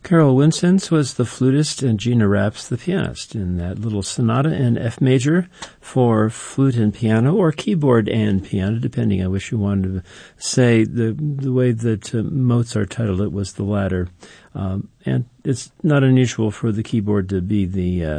Carol Winsens was the flutist and Gina Raps the pianist in that little sonata in F major for flute and piano, or keyboard and piano, depending on which you wanted to say. The way that Mozart titled it was the latter. And it's not unusual for the keyboard to be the